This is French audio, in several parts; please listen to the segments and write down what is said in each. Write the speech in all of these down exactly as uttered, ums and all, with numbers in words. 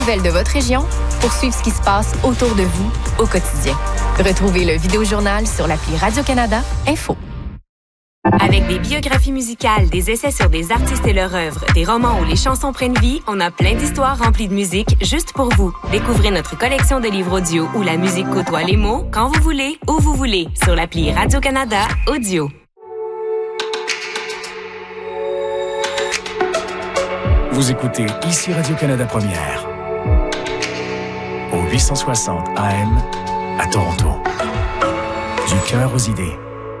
Nouvelles de votre région pour suivre ce qui se passe autour de vous au quotidien. Retrouvez le Vidéojournal sur l'appli Radio-Canada Info. Avec des biographies musicales, des essais sur des artistes et leur œuvre, des romans où les chansons prennent vie, on a plein d'histoires remplies de musique juste pour vous. Découvrez notre collection de livres audio où la musique côtoie les mots quand vous voulez, où vous voulez, sur l'appli Radio-Canada Audio. Vous écoutez ici Radio-Canada Première, au huit cent soixante A M à Toronto. Du cœur aux idées.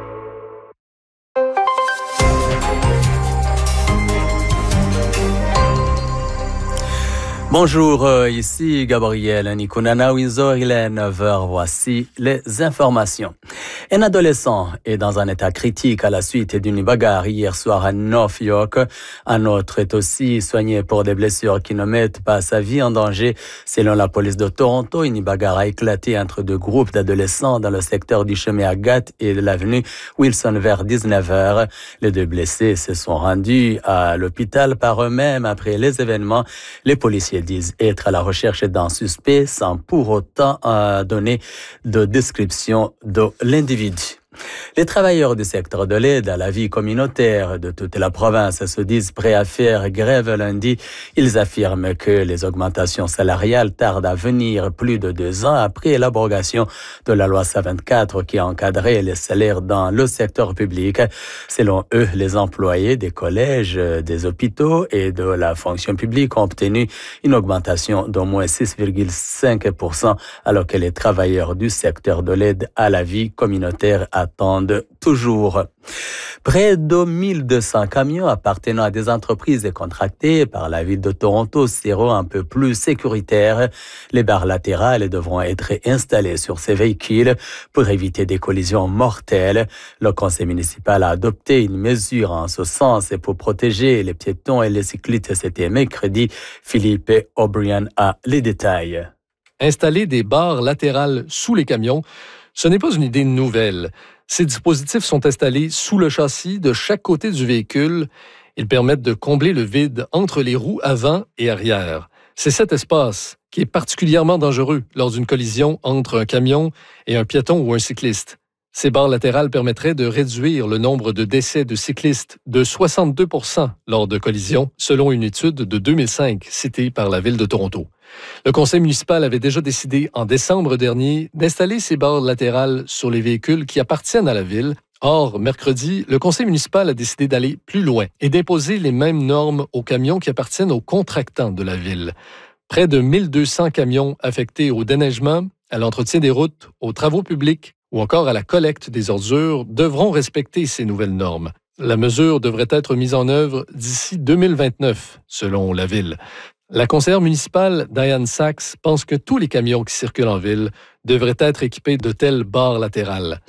Bonjour, euh, ici Gabriel Nikunana Windsor, il est neuf heures, voici les informations. Un adolescent est dans un état critique à la suite d'une bagarre hier soir à North York. Un autre est aussi soigné pour des blessures qui ne mettent pas sa vie en danger. Selon la police de Toronto, une bagarre a éclaté entre deux groupes d'adolescents dans le secteur du chemin Agathe et de l'avenue Wilson vers dix-neuf heures. Les deux blessés se sont rendus à l'hôpital par eux-mêmes après les événements. Les policiers disent être à la recherche d'un suspect sans pour autant euh, donner de description de l'individu. Les travailleurs du secteur de l'aide à la vie communautaire de toute la province se disent prêts à faire grève lundi. Ils affirment que les augmentations salariales tardent à venir plus de deux ans après l'abrogation de la loi C vingt-quatre qui a encadré les salaires dans le secteur public. Selon eux, les employés des collèges, des hôpitaux et de la fonction publique ont obtenu une augmentation d'au moins six virgule cinq pour cent alors que les travailleurs du secteur de l'aide à la vie communautaire attendent toujours. Près de mille deux cents camions appartenant à des entreprises contractées par la ville de Toronto seront un peu plus sécuritaires. Les barres latérales devront être installées sur ces véhicules pour éviter des collisions mortelles. Le conseil municipal a adopté une mesure en ce sens pour protéger les piétons et les cyclistes. C'était mercredi. Philippe O'Brien a les détails. Installer des barres latérales sous les camions, ce n'est pas une idée nouvelle. Ces dispositifs sont installés sous le châssis de chaque côté du véhicule. Ils permettent de combler le vide entre les roues avant et arrière. C'est cet espace qui est particulièrement dangereux lors d'une collision entre un camion et un piéton ou un cycliste. Ces barres latérales permettraient de réduire le nombre de décès de cyclistes de soixante-deux pour cent lors de collisions, selon une étude de deux mille cinq citée par la Ville de Toronto. Le conseil municipal avait déjà décidé en décembre dernier d'installer ces barres latérales sur les véhicules qui appartiennent à la Ville. Or, mercredi, le conseil municipal a décidé d'aller plus loin et d'imposer les mêmes normes aux camions qui appartiennent aux contractants de la Ville. Près de mille deux cents camions affectés au déneigement, à l'entretien des routes, aux travaux publics ou encore à la collecte des ordures devront respecter ces nouvelles normes. La mesure devrait être mise en œuvre d'ici deux mille vingt-neuf, selon la Ville. La conseillère municipale, Diane Sachs, pense que tous les camions qui circulent en ville devraient être équipés de telles barres latérales.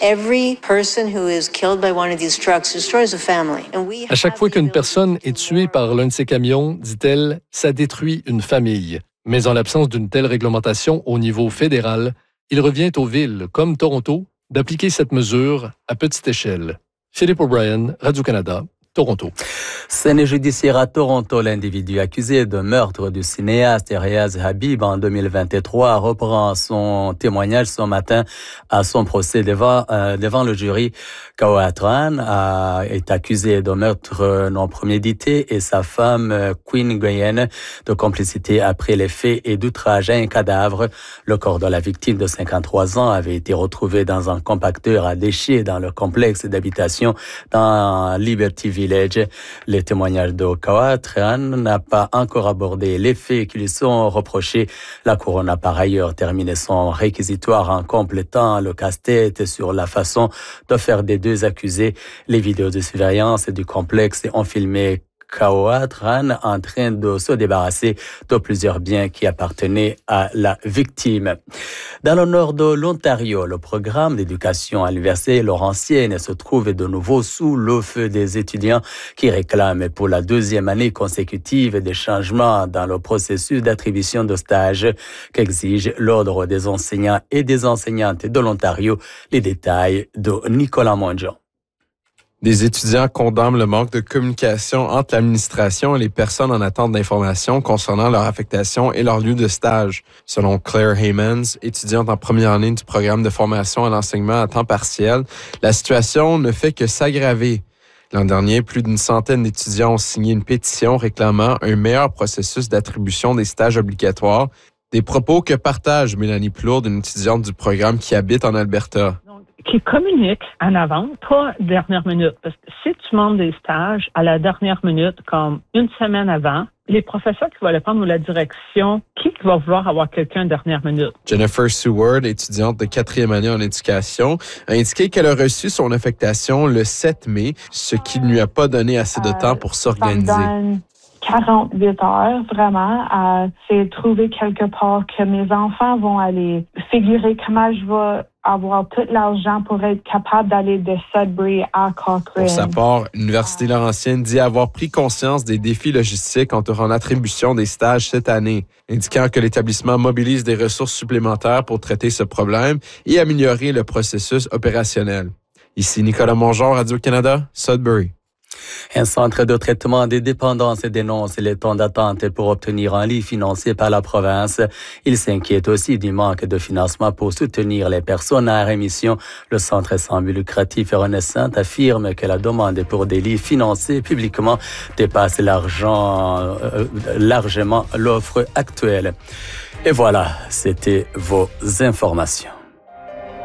À chaque fois qu'une personne est tuée par l'un de ces camions, dit-elle, ça détruit une famille. Mais en l'absence d'une telle réglementation au niveau fédéral, il revient aux villes, comme Toronto, d'appliquer cette mesure à petite échelle. Philippe O'Brien, Radio-Canada, Toronto. Scène judiciaire à Toronto, l'individu accusé de meurtre du cinéaste Riaz Habib en deux mille vingt-trois reprend son témoignage ce matin à son procès devant, euh, devant le jury. Kawat Tran a, est accusé de meurtre non prémédité et sa femme Queen Nguyen de complicité après les faits et d'outrage à un cadavre. Le corps de la victime de cinquante-trois ans avait été retrouvé dans un compacteur à déchets dans le complexe d'habitation dans Liberty Village. Les témoignages de Kawat Tran n'a pas encore abordé les faits qui lui sont reprochés. La Couronne a par ailleurs terminé son réquisitoire en complétant le casse-tête sur la façon de faire des deux accusés. Les vidéos de surveillance du complexe ont filmé Kawat Tran en train de se débarrasser de plusieurs biens qui appartenaient à la victime. Dans le nord de l'Ontario, le programme d'éducation à l'université Laurentienne se trouve de nouveau sous le feu des étudiants qui réclament pour la deuxième année consécutive des changements dans le processus d'attribution de stage qu'exige l'Ordre des enseignants et des enseignantes de l'Ontario. Les détails de Nicolas Mongeon. Des étudiants condamnent le manque de communication entre l'administration et les personnes en attente d'informations concernant leur affectation et leur lieu de stage. Selon Claire Haymans, étudiante en première année du programme de formation à l'enseignement à temps partiel, la situation ne fait que s'aggraver. L'an dernier, plus d'une centaine d'étudiants ont signé une pétition réclamant un meilleur processus d'attribution des stages obligatoires. Des propos que partage Mélanie Plourde, une étudiante du programme qui habite en Alberta. Qui communique en avant, pas dernière minute. Parce que si tu demandes des stages à la dernière minute, comme une semaine avant, les professeurs qui vont le prendre ou la direction, qui va vouloir avoir quelqu'un dernière minute? Jennifer Seward, étudiante de quatrième année en éducation, a indiqué qu'elle a reçu son affectation le sept mai, ce qui ne lui a pas donné assez de temps pour s'organiser. quarante-huit heures, vraiment, à c'est trouver quelque part que mes enfants vont aller figurer comment je vais avoir tout l'argent pour être capable d'aller de Sudbury à Cochrane. Pour sa part, l'Université Laurentienne dit avoir pris conscience des défis logistiques entourant l'attribution des stages cette année, indiquant que l'établissement mobilise des ressources supplémentaires pour traiter ce problème et améliorer le processus opérationnel. Ici Nicolas Mongeon, Radio-Canada, Sudbury. Un centre de traitement des dépendances dénonce les temps d'attente pour obtenir un lit financé par la province. Il s'inquiète aussi du manque de financement pour soutenir les personnes à rémission. Le centre sans but lucratif Renaissance affirme que la demande pour des lits financés publiquement dépasse l'argent, euh, largement l'offre actuelle. Et voilà, c'était vos informations.